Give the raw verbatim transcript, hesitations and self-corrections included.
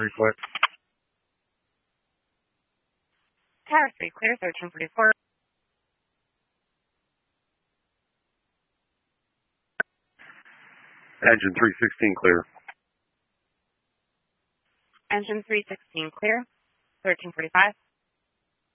three clear. Tower three clear, thirteen forty-four. Engine three sixteen clear. Engine three sixteen clear, thirteen forty-five.